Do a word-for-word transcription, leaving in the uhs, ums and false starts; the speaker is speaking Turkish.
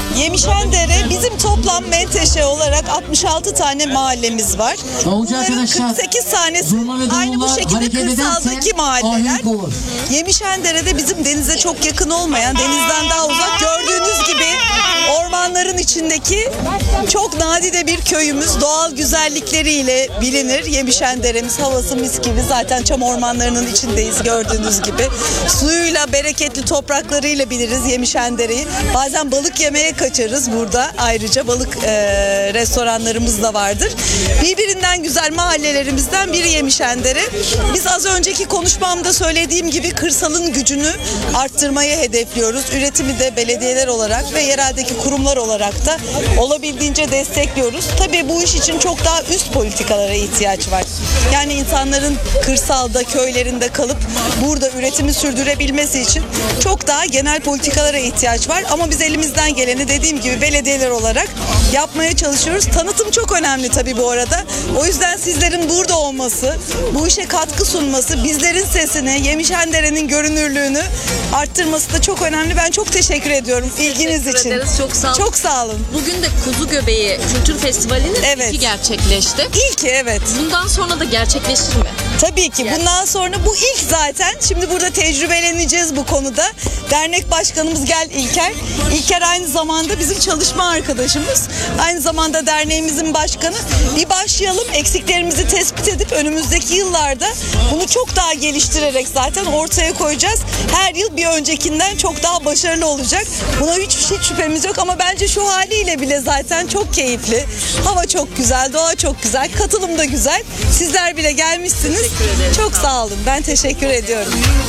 Yemişendere bizim toplam Menteşe olarak altmış altı tane mahallemiz var. Bunların kırk sekiz tanesi aynı bu şekilde kırsaldaki mahalleler. Yemişendere'de bizim denize çok yakın olmayan, denizden daha uzak, gördüğünüz gibi ormanların içindeki çok nadide bir köyümüz. Doğal güzellikleriyle bilinir. Yemişendere'miz, havası mis gibi. Zaten çam ormanlarının içindeyiz gördüğünüz gibi. Suyuyla, bereketli topraklarıyla biliriz Yemişendere'yi. Bazen balık yemeye kaçarız burada. Ayrıca balık e, restoranlarımız da vardır. Birbirinden güzel mahallelerimizden biri Yemişendere. Biz az önceki konuşmamda söylediğim gibi kırsalın gücünü arttırmayı hedefliyoruz. Üretimi de belediyeler olarak ve yereldeki kurumlar olarak da olabildiğince destekliyoruz. Tabii bu iş için çok daha üst politikalara ihtiyaç var. Yani insanların kırsalda, köylerinde kalıp burada üretimi sürdürebilmesi için çok daha genel politikalara ihtiyaç var. Ama biz elimizden geleni dediğim gibi belediyeler olarak yapmaya çalışıyoruz. Tanıtım çok önemli tabii bu arada. O yüzden sizlerin burada olması, bu işe katkı sunması, bizlerin sesini, Yemişendere'nin görünürlüğünü arttırması da çok önemli. Ben çok teşekkür ediyorum ilginiz teşekkür için. Ederiz. Çok sağ olun. Çok sağ olun. Bugün de Kuzu Göbeği Kültür Festivali'nin Evet. ilki gerçekleşti. İlki evet. Bundan sonra da gerçekleşir mi? Tabii ki. Bundan sonra bu ilk zaten. Şimdi burada tecrübeleneceğiz bu konuda. Dernek başkanımız Gel İlker. İlker aynı zamanda bizim çalışma arkadaşımız. Aynı zamanda derneğimizin başkanı. Bir başlayalım. Eksiklerimizi tespit edip önümüzdeki yıllarda bunu çok daha geliştirerek zaten ortaya koyacağız. Her yıl bir öncekinden çok daha başarılı olacak. Buna hiç, hiç şüphemiz yok ama bence şu haliyle bile zaten çok keyifli. Hava çok güzel, doğa çok güzel, katılım da güzel. Sizler bile gelmişsiniz. Çok sağ olun. Ben teşekkür ediyorum.